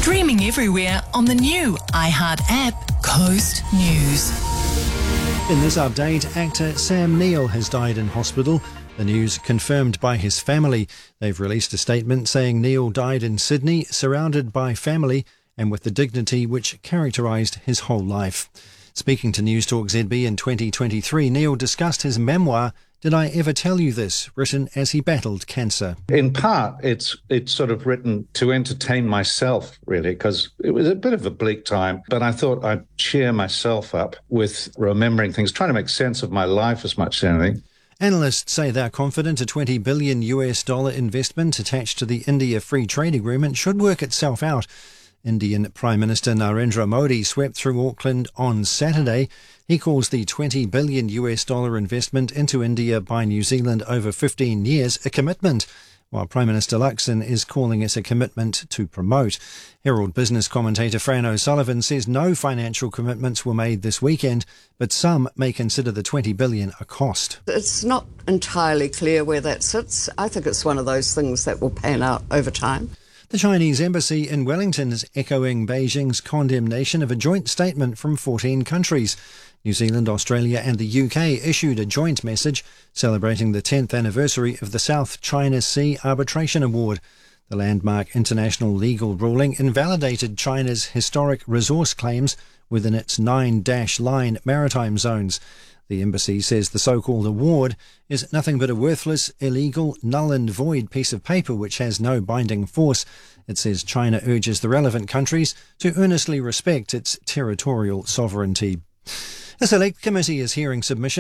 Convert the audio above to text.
Streaming everywhere on the new iHeart app, Coast News. In this update, actor Sam Neill has died in hospital. The news confirmed by his family. They've released a statement saying Neill died in Sydney, surrounded by family and with the dignity which characterised his whole life. Speaking to News Talk ZB in 2023, Neill discussed his memoir, Did I Ever Tell You This?, written as he battled cancer. In part, it's sort of written to entertain myself, really, because it was a bit of a bleak time, but I thought I'd cheer myself up with remembering things, trying to make sense of my life as much as anything. Analysts say they're confident a $20 billion investment attached to the India Free Trade Agreement should work itself out. Indian Prime Minister Narendra Modi swept through Auckland on Saturday. He calls the $20 billion investment into India by New Zealand over 15 years a commitment, while Prime Minister Luxon is calling it a commitment to promote. Herald business commentator Fran O'Sullivan says no financial commitments were made this weekend, but some may consider the $20 billion a cost. It's not entirely clear where that sits. I think it's one of those things that will pan out over time. The Chinese embassy in Wellington is echoing Beijing's condemnation of a joint statement from 14 countries. New Zealand, Australia and the UK issued a joint message celebrating the 10th anniversary of the South China Sea Arbitration Award. The landmark international legal ruling invalidated China's historic resource claims within its 9-line maritime zones. The embassy says the so-called award is nothing but a worthless, illegal, null and void piece of paper which has no binding force. It says China urges the relevant countries to earnestly respect its territorial sovereignty. A select committee is hearing submissions